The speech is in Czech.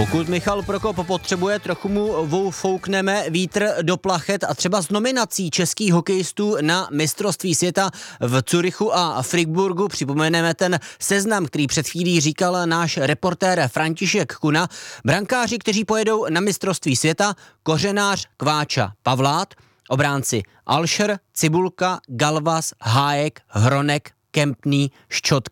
Pokud Michal Prokop potřebuje, trochu mu foukneme vítr do plachet a třeba z nominací českých hokejistů na mistrovství světa v Curychu a Frickburgu. Připomeneme ten seznam, který před chvílí říkal náš reportér František Kuna. Brankáři, kteří pojedou na mistrovství světa: Kořenář, Kváča, Pavlát, obránci Alšer, Cibulka, Galvas, Hájek, Hronek, Kempný, Ščotka